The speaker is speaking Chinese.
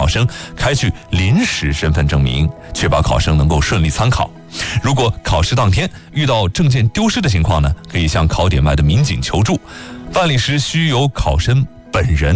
生开具临时身份证明，确保考生能够顺利参考。如果考试当天遇到证件丢失的情况呢，可以向考点外的民警求助，办理时需由考生本人